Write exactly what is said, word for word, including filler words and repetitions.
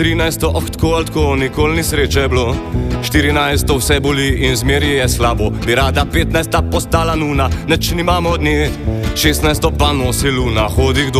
trinajsto, oh tako ali tako, nikoli ni sreče bilo. štirinajsto vse boli in zmeri je slabo. Bi rada petnajsta postala nuna, neč nimamo od nje. šestnajsto pa nosi luna, hodi kdo